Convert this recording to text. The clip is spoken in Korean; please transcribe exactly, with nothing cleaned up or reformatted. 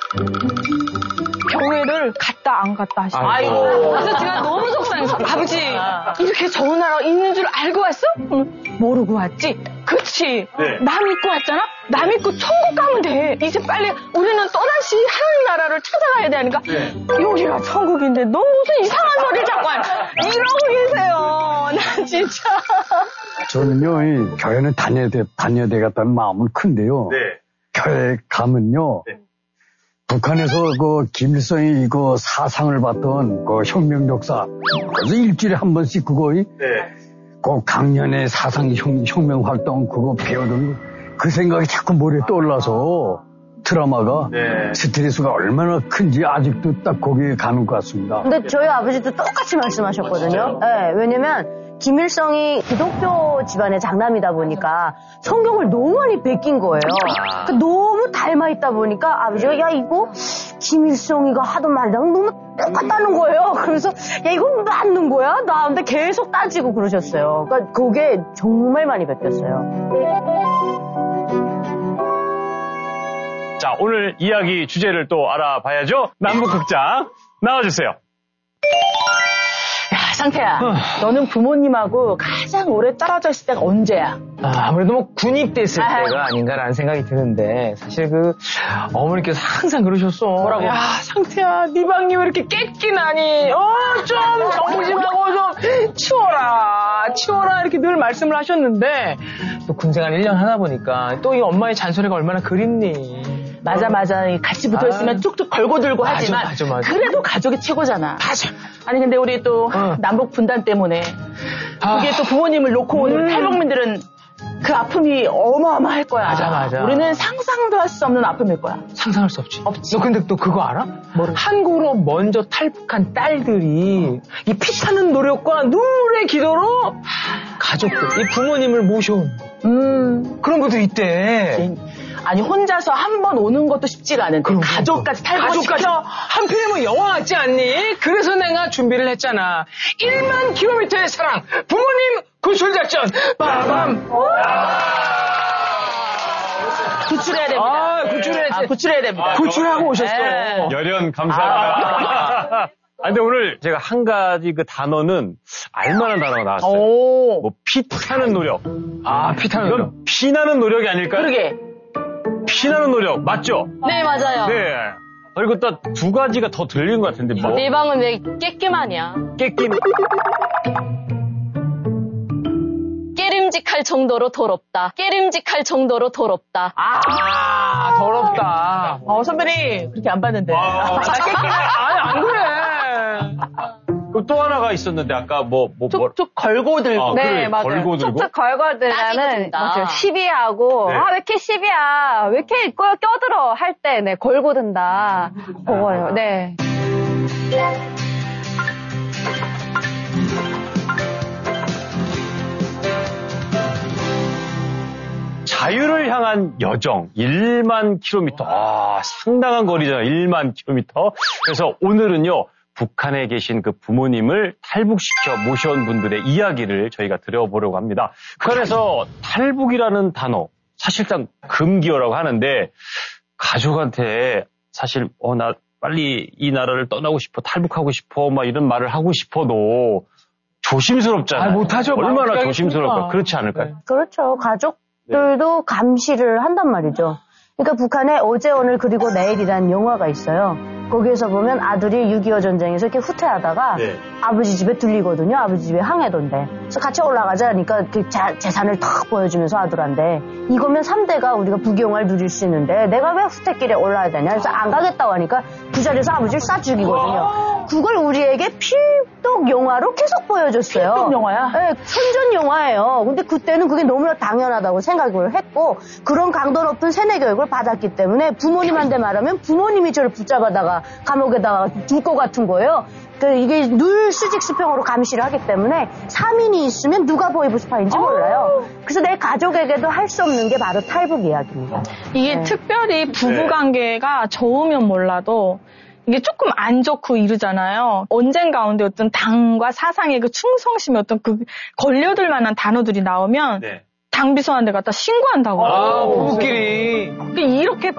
교회를 갔다 안 갔다 하시고. 아이고. 그래서 제가 너무 속상해서 아버지 이렇게 좋은 나라 있는 줄 알고 왔어? 응, 모르고 왔지. 그치. 네. 나 믿고 왔잖아. 나 믿고 천국 가면 돼. 이제 빨리 우리는 또다시 하나님 나라를 찾아가야 되니까 네. 여기가 천국인데 너 무슨 이상한 소리를 자꾸 하냐. 이러고 계세요. 나 진짜. 저는요, 이 교회는 다녀야 돼, 다녀야 되겠다는 마음은 큰데요. 네. 교회 가면요. 네. 북한에서 그 김일성이 그 사상을 받던 그 혁명 역사, 그래서 일주일에 한 번씩 그거, 네. 그 강연의 사상 혁, 혁명 활동 그거 배우던 그 생각이 자꾸 머리에 떠올라서 드라마가 네. 스트레스가 얼마나 큰지 아직도 딱 거기에 가는 것 같습니다. 근데 저희 아버지도 똑같이 말씀하셨거든요. 네, 왜냐면 김일성이 기독교 집안의 장남이다 보니까 성경을 너무 많이 베낀 거예요. 그러니까 너무 닮아있다 보니까 아버지가 야 이거 김일성이가 하던 말이랑 너무 똑같다는 거예요. 그래서 야 이거 맞는 거야? 나한테 계속 따지고 그러셨어요. 그러니까 그게 정말 많이 베꼈어요. 자, 오늘 이야기 주제를 또 알아봐야죠. 남북극장 나와주세요. 상태야, 어. 너는 부모님하고 가장 오래 떨어져 있을 때가 언제야? 아, 아무래도 뭐 군입됐을 아유. 때가 아닌가라는 생각이 드는데 사실 그 어머니께서 항상 그러셨어. 뭐라고? 야, 상태야, 네 방이 왜 이렇게 깨끗하니? 어, 좀 정심하고 좀 치워라, 치워라 이렇게 늘 말씀을 하셨는데 또 군생활 일 년 하다 보니까 또 이 엄마의 잔소리가 얼마나 그립니? 맞아, 맞아. 같이 붙어 있으면 아, 뚝뚝 걸고 들고 맞아, 하지만 맞아, 맞아. 그래도 가족이 최고잖아. 맞아. 아니 근데 우리 또 어. 남북 분단 때문에 아. 그게 또 부모님을 놓고 온 음. 탈북민들은 그 아픔이 어마어마할 거야. 맞아, 맞아. 우리는 상상도 할 수 없는 아픔일 거야. 상상할 수 없지. 없지. 너 근데 또 그거 알아? 뭐를? 한국으로 먼저 탈북한 딸들이 이 피타는 노력과 눈물의 기도로 가족들, 이 부모님을 모셔온 음. 그런 것도 있대. 아니 혼자서 한 번 오는 것도 쉽지가 않은데 그럼, 가족까지 탈북시켜 한 편이면 영화 같지 않니? 그래서 내가 준비를 했잖아. 일만 킬로미터의 사랑 부모님 구출작전 빠밤. 구출해야 됩니다. 아, 구출해야, 아, 구출해야 됩니다. 구출하고 오셨어요. 네. 열연 감사합니다. 아. 아, 근데 오늘 제가 한 가지 그 단어는 알만한 단어가 나왔어요. 오. 뭐 피타는 노력. 아, 피타는 노력. 피나는 노력이 아닐까요? 그러게. 피나는 노력 맞죠? 네, 맞아요. 네. 그리고 또 두 가지가 더 들리는 것 같은데 뭐? 네 방은 왜 깨끼만이야? 깨끼. 깨림직할 정도로 더럽다. 깨림직할 정도로 더럽다. 아, 아 더럽다. 어, 선배님 그렇게 안 봤는데. 아, 아니 안 그래. 또 하나가 있었는데 아까 뭐 뭐 뭐 툭툭 걸고 들고. 아, 네, 그래, 맞아요. 걸고 들고. 툭툭 걸고 들면은 뭐 시비하고 네. 아 왜 이렇게 시비야? 왜 이렇게 껴, 껴들어 할 때 네, 걸고 든다. 그거예요. 네. 자유를 향한 여정 일만 킬로미터. 아, 상당한 거리잖아요. 일만 킬로미터. 그래서 오늘은요. 북한에 계신 그 부모님을 탈북시켜 모셔온 분들의 이야기를 저희가 들어보려고 합니다. 북한에서 탈북이라는 단어, 사실상 금기어라고 하는데, 가족한테 사실, 어, 나 빨리 이 나라를 떠나고 싶어, 탈북하고 싶어, 막 이런 말을 하고 싶어도 조심스럽잖아요. 아, 못하죠. 얼마나 조심스러울까. 그렇지 않을까요? 네. 그렇죠. 가족들도 네. 감시를 한단 말이죠. 그러니까 북한에 어제, 오늘, 그리고 내일이라는 영화가 있어요. 거기에서 보면 아들이 육이오 전쟁에서 이렇게 후퇴하다가 네. 아버지 집에 들리거든요. 아버지 집에 항해도인데. 그래서 같이 올라가자 하니까 그 자, 재산을 탁 보여주면서 아들한테 이거면 삼 대가 우리가 북영화를 누릴 수 있는데 내가 왜 후퇴길에 올라야 되냐. 그래서 안 가겠다고 하니까 그 자리에서 아버지를 쏴 죽이거든요. 그걸 우리에게 필독 영화로 계속 보여줬어요. 필독 영화야? 네, 선전 영화예요. 근데 그때는 그게 너무나 당연하다고 생각을 했고 그런 강도 높은 세뇌 교육을 받았기 때문에 부모님한테 말하면 부모님이 저를 붙잡아다가 감옥에다가 둘 것 같은 거예요. 그 이게 늘 수직 수평으로 감시를 하기 때문에 삼 인이 있으면 누가 보이브스파인지 몰라요. 그래서 내 가족에게도 할 수 없는 게 바로 탈북 이야기입니다. 이게 네. 특별히 부부관계가 좋으면 몰라도 이게 조금 안 좋고 이러잖아요. 언젠가 가운데 어떤 당과 사상의 그 충성심이 어떤 그 걸려들 만한 단어들이 나오면 네. 당비서한테 갖다 신고한다고. 아, 부부끼리. 이렇게